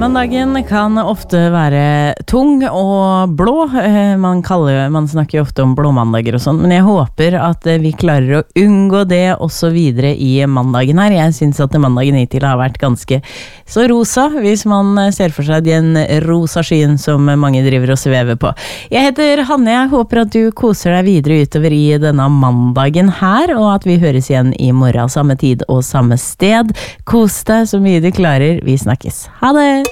Mandagen kan ofte være tung og blå. Man snakker jo ofte om blåmandager og sånn, men jeg håper at vi klarer å unngå det også videre i mandagen her. Jeg synes at mandagen hittil har vært ganske så rosa, hvis man ser for seg den rosa skyen som mange driver og svever på. Jeg heter Hanne, jeg håper at du koser deg videre utover i denne mandagen her, og at vi høres igjen i morgen, samme tid og samme sted. Kos deg så mye du klarer. Vi snakkes. Ha det!